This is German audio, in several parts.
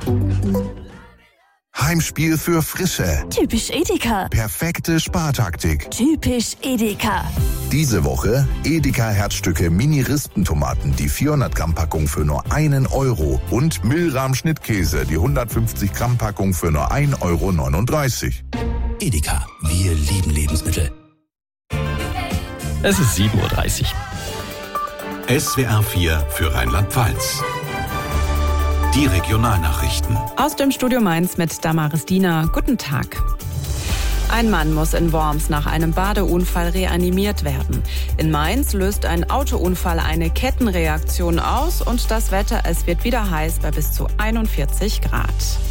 Heimspiel für Frische. Typisch Edeka. Perfekte Spartaktik. Typisch Edeka. Diese Woche Edeka Herzstücke Mini-Rispentomaten, die 400 Gramm Packung für nur 1 Euro und Milram Schnittkäse, die 150 Gramm Packung für nur 1,39 Euro. Edeka, wir lieben Lebensmittel. Es ist 7:30 Uhr. SWR 4 für Rheinland-Pfalz. Die Regionalnachrichten. Aus dem Studio Mainz mit Damaris Diener. Guten Tag. Ein Mann muss in Worms nach einem Badeunfall reanimiert werden. In Mainz löst ein Autounfall eine Kettenreaktion aus und das Wetter, es wird wieder heiß bei bis zu 41 Grad.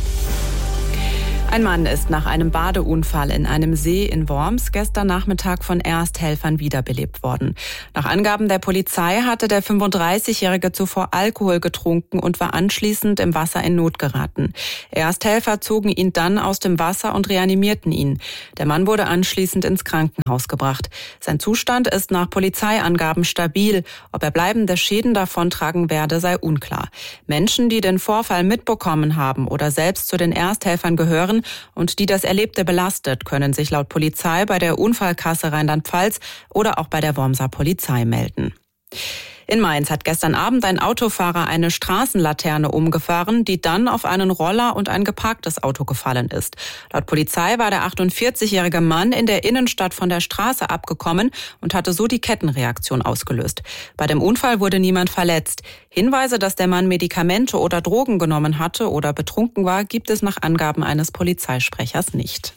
Ein Mann ist nach einem Badeunfall in einem See in Worms gestern Nachmittag von Ersthelfern wiederbelebt worden. Nach Angaben der Polizei hatte der 35-Jährige zuvor Alkohol getrunken und war anschließend im Wasser in Not geraten. Ersthelfer zogen ihn dann aus dem Wasser und reanimierten ihn. Der Mann wurde anschließend ins Krankenhaus gebracht. Sein Zustand ist nach Polizeiangaben stabil. Ob er bleibende Schäden davontragen werde, sei unklar. Menschen, die den Vorfall mitbekommen haben oder selbst zu den Ersthelfern gehören, und die das Erlebte belastet, können sich laut Polizei bei der Unfallkasse Rheinland-Pfalz oder auch bei der Wormser Polizei melden. In Mainz hat gestern Abend ein Autofahrer eine Straßenlaterne umgefahren, die dann auf einen Roller und ein geparktes Auto gefallen ist. Laut Polizei war der 48-jährige Mann in der Innenstadt von der Straße abgekommen und hatte so die Kettenreaktion ausgelöst. Bei dem Unfall wurde niemand verletzt. Hinweise, dass der Mann Medikamente oder Drogen genommen hatte oder betrunken war, gibt es nach Angaben eines Polizeisprechers nicht.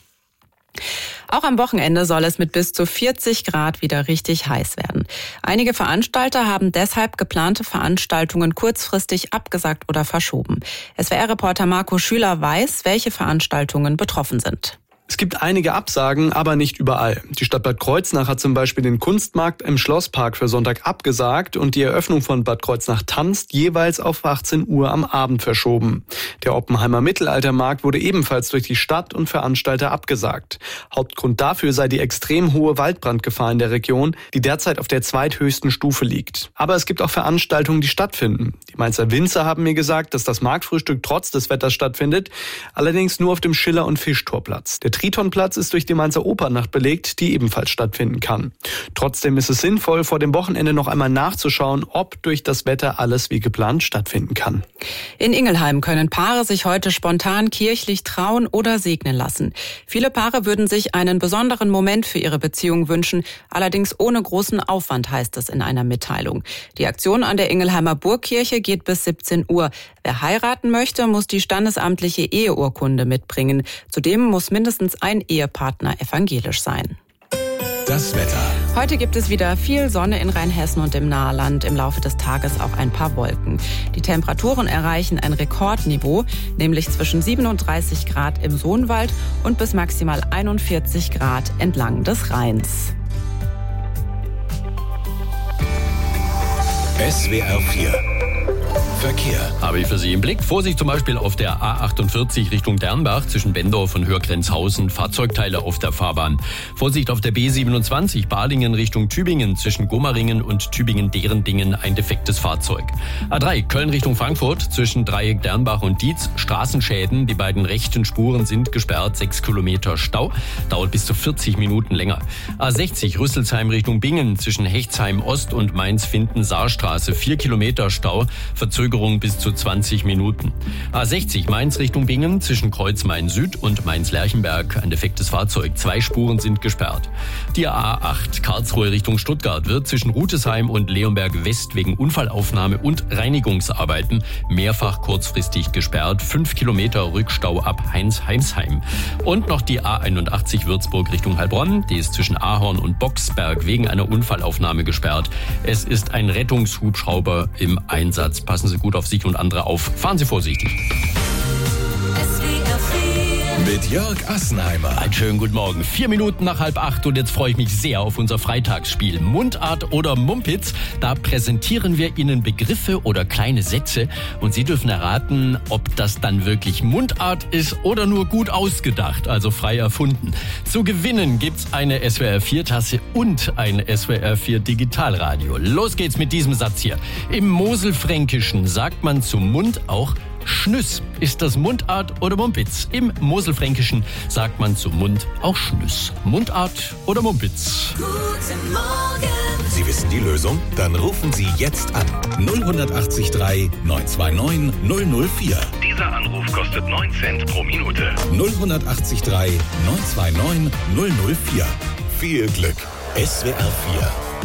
Auch am Wochenende soll es mit bis zu 40 Grad wieder richtig heiß werden. Einige Veranstalter haben deshalb geplante Veranstaltungen kurzfristig abgesagt oder verschoben. SWR-Reporter Marco Schüler weiß, welche Veranstaltungen betroffen sind. Es gibt einige Absagen, aber nicht überall. Die Stadt Bad Kreuznach hat zum Beispiel den Kunstmarkt im Schlosspark für Sonntag abgesagt und die Eröffnung von Bad Kreuznach tanzt jeweils auf 18 Uhr am Abend verschoben. Der Oppenheimer Mittelaltermarkt wurde ebenfalls durch die Stadt und Veranstalter abgesagt. Hauptgrund dafür sei die extrem hohe Waldbrandgefahr in der Region, die derzeit auf der zweithöchsten Stufe liegt. Aber es gibt auch Veranstaltungen, die stattfinden. Die Mainzer Winzer haben mir gesagt, dass das Marktfrühstück trotz des Wetters stattfindet, allerdings nur auf dem Schiller- und Fischtorplatz. Der Tritonplatz ist durch die Mainzer Opernnacht belegt, die ebenfalls stattfinden kann. Trotzdem ist es sinnvoll, vor dem Wochenende noch einmal nachzuschauen, ob durch das Wetter alles wie geplant stattfinden kann. In Ingelheim können Paare sich heute spontan kirchlich trauen oder segnen lassen. Viele Paare würden sich einen besonderen Moment für ihre Beziehung wünschen, allerdings ohne großen Aufwand, heißt es in einer Mitteilung. Die Aktion an der Ingelheimer Burgkirche geht bis 17 Uhr. Wer heiraten möchte, muss die standesamtliche Eheurkunde mitbringen. Zudem muss mindestens ein Ehepartner evangelisch sein. Das Wetter. Heute gibt es wieder viel Sonne in Rheinhessen und im Naheland. Im Laufe des Tages auch ein paar Wolken. Die Temperaturen erreichen ein Rekordniveau, nämlich zwischen 37 Grad im Sohnwald und bis maximal 41 Grad entlang des Rheins. SWR 4 Verkehr. Habe ich für Sie im Blick. Vorsicht zum Beispiel auf der A48 Richtung Dernbach zwischen Bendorf und Hörgrenzhausen. Fahrzeugteile auf der Fahrbahn. Vorsicht auf der B27 Balingen Richtung Tübingen zwischen Gomaringen und Tübingen-Derendingen ein defektes Fahrzeug. A3 Köln Richtung Frankfurt zwischen Dreieck Dernbach und Dietz. Straßenschäden. Die beiden rechten Spuren sind gesperrt. 6 Kilometer Stau. Dauert bis zu 40 Minuten länger. A60 Rüsselsheim Richtung Bingen zwischen Hechtsheim Ost und Mainz-Finden-Saarstraße. 4 Kilometer Stau. Verzögerung bis zu 20 Minuten. A60 Mainz Richtung Bingen zwischen Kreuz-Main-Süd und Mainz-Lerchenberg. Ein defektes Fahrzeug. 2 Spuren sind gesperrt. Die A8 Karlsruhe Richtung Stuttgart wird zwischen Rutesheim und Leonberg West wegen Unfallaufnahme und Reinigungsarbeiten mehrfach kurzfristig gesperrt. 5 Kilometer Rückstau ab Heinz-Heimsheim. Und noch die A81 Würzburg Richtung Heilbronn. Die ist zwischen Ahorn und Boxberg wegen einer Unfallaufnahme gesperrt. Es ist ein Rettungshubschrauber im Einsatz. Passen Sie gut auf sich und andere auf. Fahren Sie vorsichtig. Mit Jörg Assenheimer. Einen schönen guten Morgen. 4 Minuten nach 7:30 und jetzt freue ich mich sehr auf unser Freitagsspiel Mundart oder Mumpitz. Da präsentieren wir Ihnen Begriffe oder kleine Sätze und Sie dürfen erraten, ob das dann wirklich Mundart ist oder nur gut ausgedacht, also frei erfunden. Zu gewinnen gibt's eine SWR4-Tasse und ein SWR4 Digitalradio. Los geht's mit diesem Satz hier. Im Moselfränkischen sagt man zum Mund auch Schnüss. Ist das Mundart oder Mumpitz? Im Moselfränkischen sagt man zu Mund auch Schnüss. Mundart oder Mumpitz? Guten Morgen. Sie wissen die Lösung? Dann rufen Sie jetzt an. 08083 929 004. Dieser Anruf kostet 9 Cent pro Minute. 08083 929 004. Viel Glück. SWR 4